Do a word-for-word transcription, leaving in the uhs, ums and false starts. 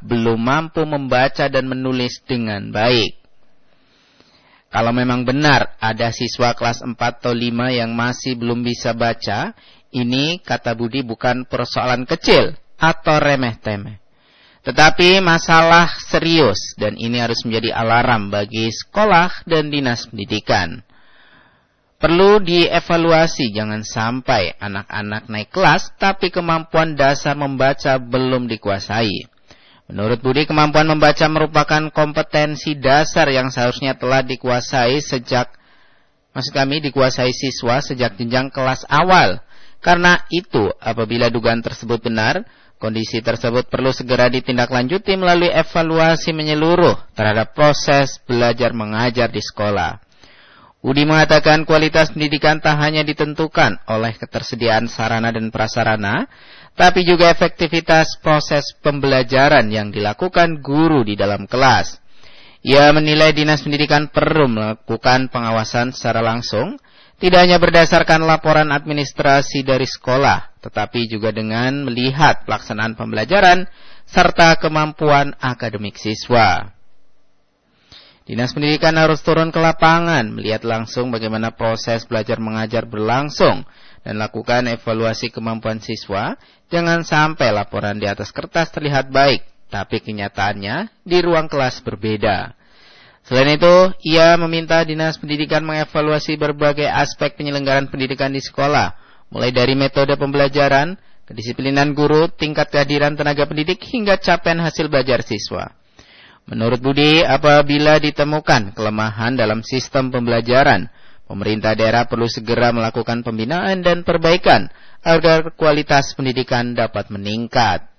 belum mampu membaca dan menulis dengan baik. Kalau memang benar ada siswa kelas empat atau lima yang masih belum bisa baca, ini kata Budi bukan persoalan kecil atau remeh-temeh, tetapi masalah serius, dan ini harus menjadi alarm bagi sekolah dan dinas pendidikan. Perlu dievaluasi, jangan sampai anak-anak naik kelas tapi kemampuan dasar membaca belum dikuasai. Menurut Budi, kemampuan membaca merupakan kompetensi dasar yang seharusnya telah dikuasai sejak, maksud kami dikuasai siswa sejak jenjang kelas awal. Karena itu, apabila dugaan tersebut benar, kondisi tersebut perlu segera ditindaklanjuti melalui evaluasi menyeluruh terhadap proses belajar mengajar di sekolah. Budi mengatakan kualitas pendidikan tak hanya ditentukan oleh ketersediaan sarana dan prasarana, tapi juga efektivitas proses pembelajaran yang dilakukan guru di dalam kelas. Ia menilai dinas pendidikan perlu melakukan pengawasan secara langsung, tidak hanya berdasarkan laporan administrasi dari sekolah, tetapi juga dengan melihat pelaksanaan pembelajaran serta kemampuan akademik siswa. Dinas pendidikan harus turun ke lapangan, melihat langsung bagaimana proses belajar mengajar berlangsung, dan lakukan evaluasi kemampuan siswa. Jangan sampai laporan di atas kertas terlihat baik, tapi kenyataannya di ruang kelas berbeda. Selain itu, ia meminta dinas pendidikan mengevaluasi berbagai aspek penyelenggaraan pendidikan di sekolah, mulai dari metode pembelajaran, kedisiplinan guru, tingkat kehadiran tenaga pendidik, hingga capaian hasil belajar siswa. Menurut Budi, apabila ditemukan kelemahan dalam sistem pembelajaran, pemerintah daerah perlu segera melakukan pembinaan dan perbaikan agar kualitas pendidikan dapat meningkat.